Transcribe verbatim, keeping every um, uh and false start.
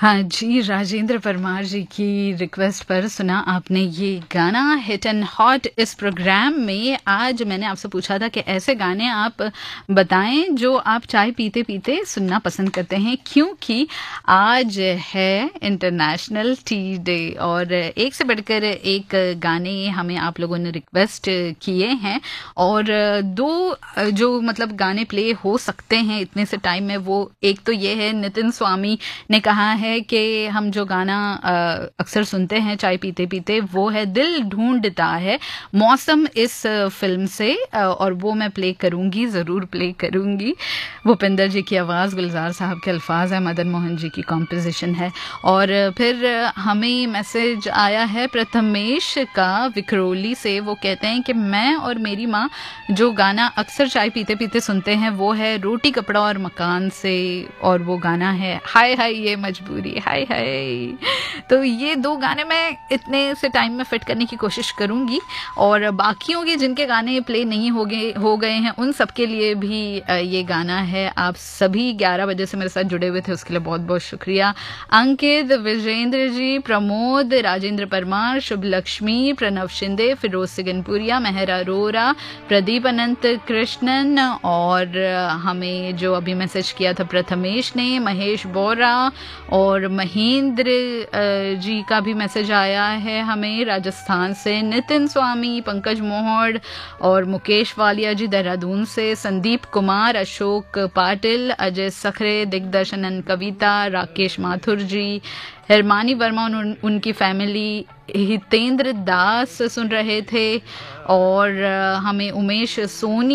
हाँ जी, राजेंद्र परमार जी की रिक्वेस्ट पर सुना आपने ये गाना हिट एंड हॉट। इस प्रोग्राम में आज मैंने आपसे पूछा था कि ऐसे गाने आप बताएं जो आप चाय पीते पीते सुनना पसंद करते हैं, क्योंकि आज है इंटरनेशनल टी डे और एक से बढ़कर एक गाने हमें आप लोगों ने रिक्वेस्ट किए हैं और दो जो मतलब गाने प्ले हो सकते हैं इतने से टाइम में, वो एक तो ये है, नितिन स्वामी ने कहा है कि हम जो गाना अक्सर सुनते हैं चाय पीते पीते वो है दिल ढूंढता है, मौसम इस फिल्म से, और वो मैं प्ले करूंगी, ज़रूर प्ले करूंगी। भूपिंदर जी की आवाज़, गुलजार साहब के अल्फाज है, मदन मोहन जी की कॉम्पोजिशन है। और फिर हमें मैसेज आया है प्रथमेश का विक्रोली से। वो कहते हैं कि मैं और मेरी माँ जो गाना अक्सर चाय पीते पीते सुनते हैं वो है रोटी कपड़ा और मकान से, और वो गाना है हाय हाय ये मजबूरी, हाय हाय। तो ये दो गाने मैं इतने से टाइम में फिट करने की कोशिश करूंगी, और बाकियों के जिनके गाने प्ले नहीं हो गए हो गए हैं उन सबके लिए भी ये गाना है। आप सभी ग्यारह बजे से मेरे साथ जुड़े हुए थे, उसके लिए बहुत बहुत शुक्रिया। अंकित, विजेंद्र जी, प्रमोद, राजेंद्र परमार, शुभ लक्ष्मी, प्रणव शिंदे, फिरोज सिगनपुरिया, मेहर अरोरा, प्रदीप अनंत कृष्णन, और हमें जो अभी मैसेज किया था प्रथमेश ने, महेश बोरा और महेंद्र जी का भी मैसेज आया है हमें राजस्थान से, नितिन स्वामी, पंकज मोहड़ और मुकेश वालिया जी देहरादून से, संदीप कुमार, अशोक पाटिल, अजय सखरे, दिग्दर्शन कविता, राकेश माथुर जी, हिरमानी वर्मा, उन, उनकी फैमिली, हितेंद्र दास सुन रहे थे, और हमें उमेश सोनी